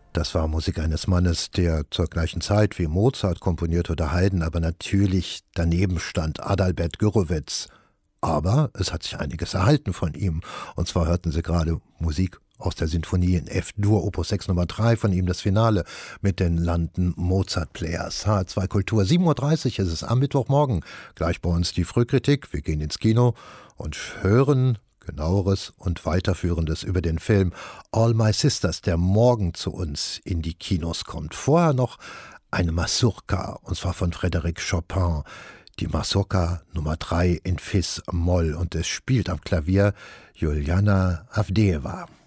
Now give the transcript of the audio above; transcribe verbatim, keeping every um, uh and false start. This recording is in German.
Das war Musik eines Mannes, der zur gleichen Zeit wie Mozart komponierte oder Haydn, aber natürlich daneben stand, Adalbert Gürowetz. Aber es hat sich einiges erhalten von ihm. Und zwar hörten Sie gerade Musik aus der Sinfonie in F-Dur, Opus sechs Nummer drei, von ihm das Finale mit den London Mozart Players. H zwei Kultur, sieben Uhr dreißig ist es am Mittwochmorgen. Gleich bei uns die Frühkritik. Wir gehen ins Kino und hören Genaueres und Weiterführendes über den Film All My Sisters, der morgen zu uns in die Kinos kommt. Vorher noch eine Mazurka, und zwar von Frédéric Chopin. Die Mazurka Nummer drei in Fis-Moll, und es spielt am Klavier Juliana Avdeeva.